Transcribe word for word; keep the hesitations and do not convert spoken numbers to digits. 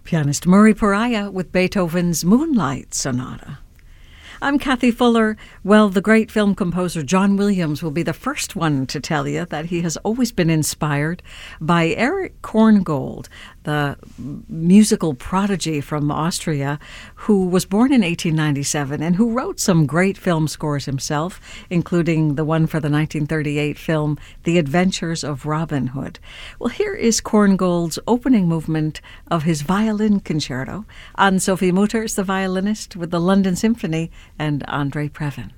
Pianist Murray Pariah with Beethoven's Moonlight Sonata. I'm Kathy Fuller. Well, the great film composer John Williams will be the first one to tell you that he has always been inspired by Erich Korngold, the musical prodigy from Austria, who was born in eighteen ninety-seven and who wrote some great film scores himself, including the one for the nineteen thirty-eight film The Adventures of Robin Hood. Well, here is Korngold's opening movement of his violin concerto. Anne-Sophie Mutter is the violinist with the London Symphony and Andre Previn.